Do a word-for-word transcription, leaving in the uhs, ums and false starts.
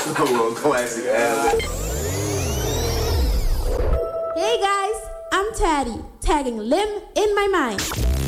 Classic ad. Hey guys, I'm Taddy, tagging Lim in my mind.